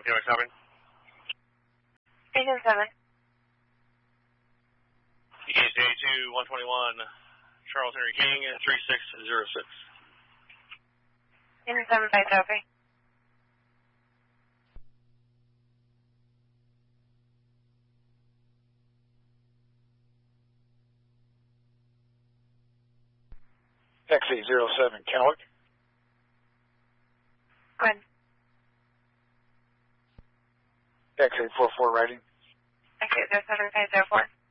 POX having? Station 7. EJ2 121, Charles Henry King at 3606. Station 7 by copy. X807 Kennewick. Go ahead. X844 writing. X807 504.